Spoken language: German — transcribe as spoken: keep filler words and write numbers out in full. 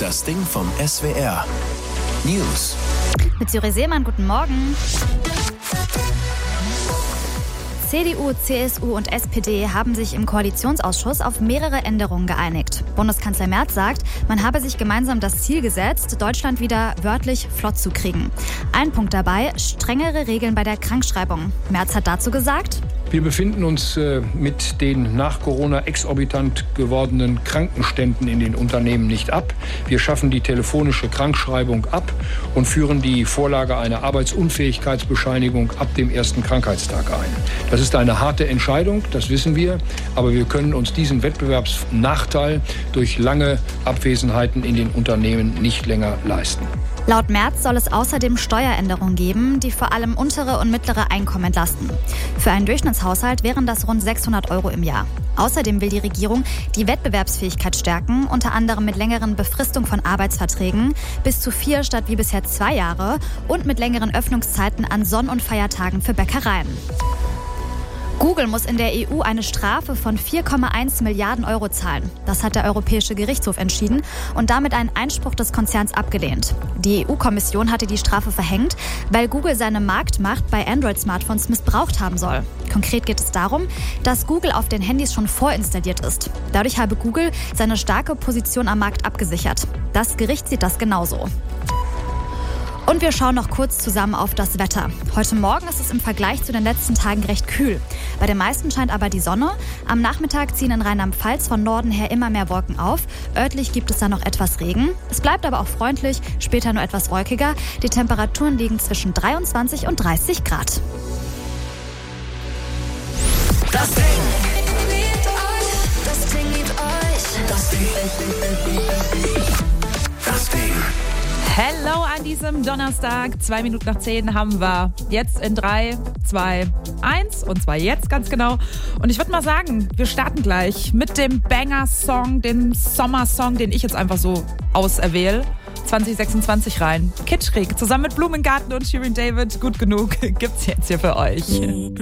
Das Ding vom S W R. News. Mit Siri Seemann, guten Morgen. C D U, C S U und S P D haben sich im Koalitionsausschuss auf mehrere Änderungen geeinigt. Bundeskanzler Merz sagt, man habe sich gemeinsam das Ziel gesetzt, Deutschland wieder wörtlich flott zu kriegen. Ein Punkt dabei, strengere Regeln bei der Krankschreibung. Merz hat dazu gesagt: Wir befinden uns äh, mit den nach Corona exorbitant gewordenen Krankenständen in den Unternehmen nicht ab. Wir schaffen die telefonische Krankschreibung ab und führen die Vorlage einer Arbeitsunfähigkeitsbescheinigung ab dem ersten Krankheitstag ein. Das ist eine harte Entscheidung, das wissen wir, aber wir können uns diesen Wettbewerbsnachteil durch lange Abwesenheiten in den Unternehmen nicht länger leisten. Laut Merz soll es außerdem Steueränderungen geben, die vor allem untere und mittlere Einkommen entlasten. Für einen Durchschnittshaushalt wären das rund sechshundert Euro im Jahr. Außerdem will die Regierung die Wettbewerbsfähigkeit stärken, unter anderem mit längeren Befristung von Arbeitsverträgen, bis zu vier statt wie bisher zwei Jahre und mit längeren Öffnungszeiten an Sonn- und Feiertagen für Bäckereien. Google muss in der E U eine Strafe von vier Komma eins Milliarden Euro zahlen. Das hat der Europäische Gerichtshof entschieden und damit einen Einspruch des Konzerns abgelehnt. Die E U-Kommission hatte die Strafe verhängt, weil Google seine Marktmacht bei Android-Smartphones missbraucht haben soll. Konkret geht es darum, dass Google auf den Handys schon vorinstalliert ist. Dadurch habe Google seine starke Position am Markt abgesichert. Das Gericht sieht das genauso. Und wir schauen noch kurz zusammen auf das Wetter. Heute Morgen ist es im Vergleich zu den letzten Tagen recht kühl. Bei den meisten scheint aber die Sonne. Am Nachmittag ziehen in Rheinland-Pfalz von Norden her immer mehr Wolken auf. Örtlich gibt es dann noch etwas Regen. Es bleibt aber auch freundlich, später nur etwas wolkiger. Die Temperaturen liegen zwischen dreiundzwanzig und dreißig Grad. Das Ding. Das Ding liebt euch. Das Ding. Das Ding. Hello an diesem Donnerstag. Zwei Minuten nach zehn haben wir jetzt in drei, zwei, eins. Und zwar jetzt ganz genau. Und ich würde mal sagen, wir starten gleich mit dem Banger-Song, dem Sommersong, den ich jetzt einfach so auserwähle. zwanzig sechsundzwanzig rein. Kitschrig, zusammen mit Blumengarten und Shirin David. Gut genug gibt's jetzt hier für euch.